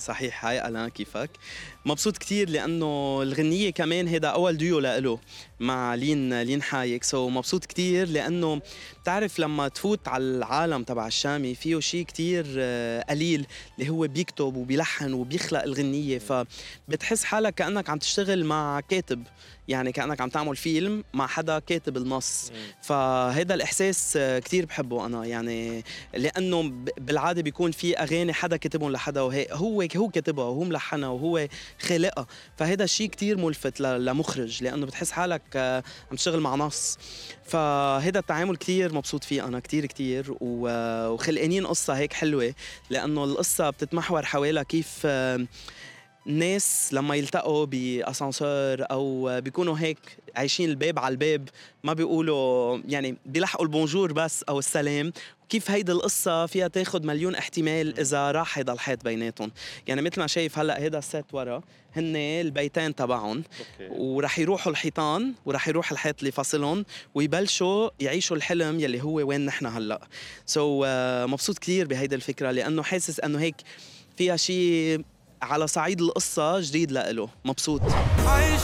صحيح. هاي ألان كيفك؟ مبسوط كتير لأنه الغنية كمان هيدا أول ديو لإله مع لين حايك. مبسوط كتير لأنه بتعرف لما تفوت على العالم تبع الشامي فيه شي كتير قليل اللي هو بيكتب وبيلحن وبيخلق الغنية، فبتحس حالك كأنك عم تشتغل مع كاتب، يعني كأنك عم تعمل فيلم مع حدا كاتب النص. فهيدا الإحساس كتير بحبه أنا، يعني لأنه بالعادة بيكون في أغاني حدا كتبهم لحدا وهيك هو كاتبها وهو ملحنها وهو خالقها، فهذا الشيء كتير ملفت لمخرج لأنه بتحس حالك عم تشتغل مع نص. فهذا التعامل كتير مبسوط فيه أنا كتير وخلقانين قصة هيك حلوة، لأنه القصة بتتمحور حوالي كيف ناس لما يلتقوا بأسانسور أو بيكونوا هيك عايشين الباب على الباب، ما بيقولوا يعني بيلحقوا البونجور بس أو السلام، كيف هيدي القصة فيها تاخد مليون احتمال إذا راح هيدا الحيط بيناتهم. يعني مثل ما شايف هلأ هيدا السيت ورا هن البيتين تبعهم، ورح يروحوا الحيطان ورح يروح الحيط اللي فاصلهم ويبلشوا يعيشوا الحلم يلي هو وين نحن هلأ. مبسوط كتير بهيدا الفكرة لأنه حاسس أنه هيك فيها شي على صعيد القصة جديد لإله. مبسوط.